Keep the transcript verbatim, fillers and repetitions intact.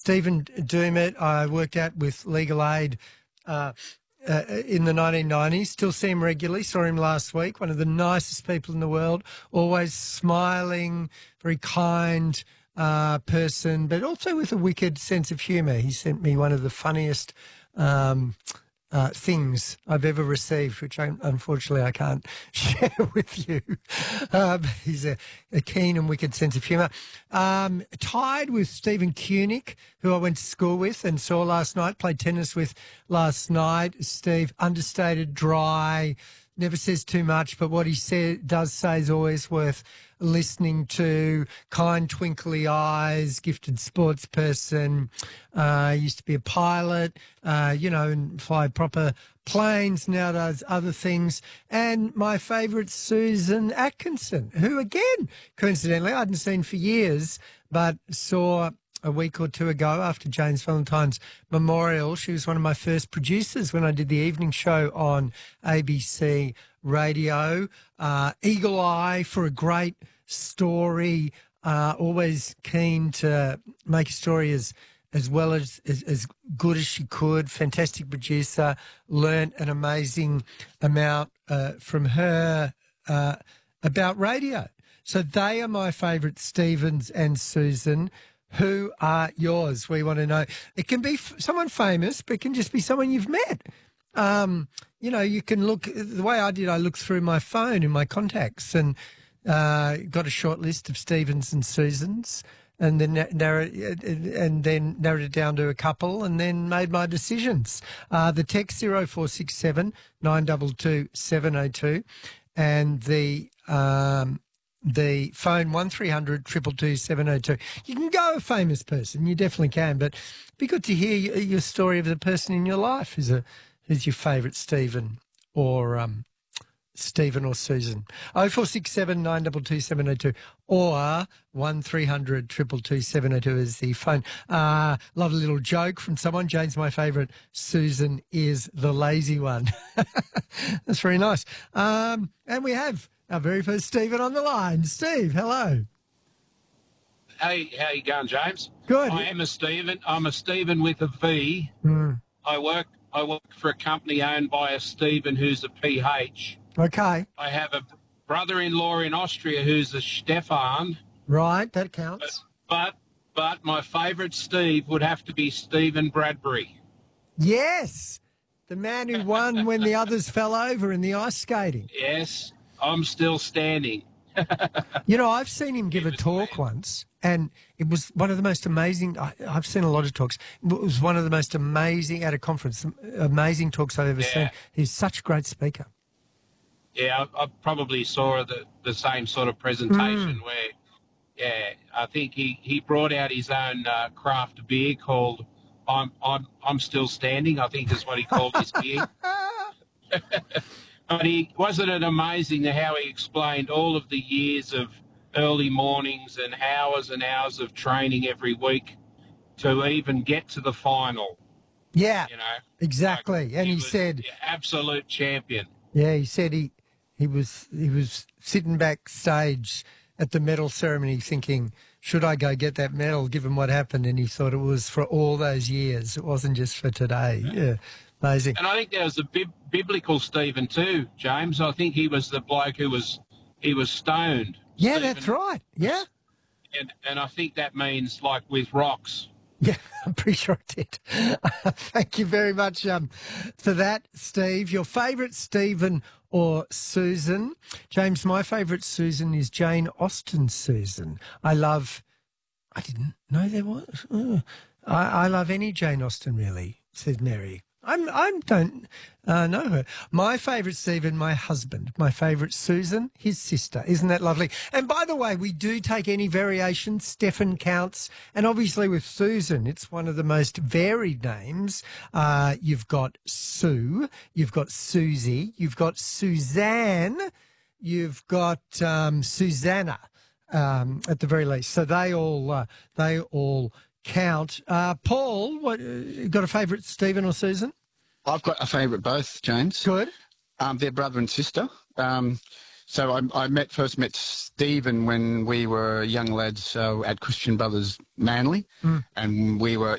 Stephen Dermott, I worked out with Legal Aid uh, uh, in the nineteen nineties. Still see him regularly. Saw him last week. One of the nicest people in the world. Always smiling, very kind uh, person, but also with a wicked sense of humour. He sent me one of the funniest um Uh, things I've ever received, which I, unfortunately I can't share with you. Um, he's a, a keen and wicked sense of humour. Um, tied with Stephen Koenig, who I went to school with and saw last night, played tennis with last night. Steve, understated, dry, never says too much, but what he say, does say is always worth listening to. Kind, twinkly eyes, gifted sports person, uh, used to be a pilot, uh, you know, and fly proper planes, now does other things. And my favourite, Susan Atkinson, who, again, coincidentally, I hadn't seen for years, but saw a week or two ago after James Valentine's memorial. She was one of my first producers when I did the evening show on A B C Radio. Uh, eagle eye for a great story, uh, always keen to make a story as as well as, as as good as she could. Fantastic producer, learnt an amazing amount uh, from her uh, about radio. So they are my favourite, Stephens and Susan. Who are yours? We want to know. It can be f- someone famous, but it can just be someone you've met. Um, you know, you can look, the way I did, I looked through my phone in my contacts and uh, got a short list of Stephens and Susans, and then narrowed, and then narrowed it down to a couple, and then made my decisions. Uh, the text zero four six seven nine two two seven zero two, and the um, the phone one three hundred two two two seven zero two. You can go a famous person, you definitely can, but it'd be good to hear your, your story of the person in your life who's a who's your favourite Stephen or um, Stephen or Susan. oh four six seven nine two two seven zero two or one three hundred two two two seven zero two is the phone. Uh, love a little joke from someone. Jane's my favourite. Susan is the lazy one. That's very nice. Um, and we have our very first Stephen on the line. Steve, hello. Hey, how you going, James? Good. I am a Stephen. I'm a Stephen with a V. Mm. I work I work for a company owned by a Stephen who's a P H. Okay. I have a brother-in-law in Austria who's a Stefan. Right, that counts. But but my favourite Steve would have to be Stephen Bradbury. Yes, the man who won when the others fell over in the ice skating. Yes, I'm still standing. You know, I've seen him give a talk once, and it was one of the most amazing. I, I've seen a lot of talks. It was one of the most amazing at a conference, amazing talks I've ever Yeah. seen. He's such a great speaker. Yeah, I, I probably saw the, the same sort of presentation Mm. where, yeah, I think he, he brought out his own uh, craft beer called I'm I'm I'm Still Standing, I think is what he called his beer. But he wasn't it amazing how he explained all of the years of early mornings and hours and hours of training every week to even get to the final. Yeah, You know, exactly. Like, and he, was said, the absolute champion. yeah, he said he he was he was sitting backstage at the medal ceremony thinking, should I go get that medal given what happened? And he thought it was for all those years. It wasn't just for today. Yeah, amazing. And I think there was a bib- biblical Stephen too, James. I think he was the bloke who was he was stoned. Yeah, Stephen. that's right. Yeah. And and I think that means like with rocks. Yeah, I'm pretty sure I did. Thank you very much um, for that, Steve. Your favourite Stephen or Susan? James, my favourite Susan is Jane Austen Susan. I love, I didn't know there was. Oh, I, I love any Jane Austen, really, said Mary. I'm, I don't uh, know her. My favourite Stephen, my husband. My favourite Susan, his sister. Isn't that lovely? And by the way, we do take any variations. Stefan counts. And obviously with Susan, it's one of the most varied names. Uh, you've got Sue. You've got Susie. You've got Suzanne. You've got um, Susanna um, at the very least. So they all, uh, they all count. Uh, Paul, what, uh, got a favourite Stephen or Susan? I've got a favourite both, James. Good. Um, they're brother and sister. Um, so I, I met first met Stephen when we were young lads uh, at Christian Brothers Manly, Mm. and we were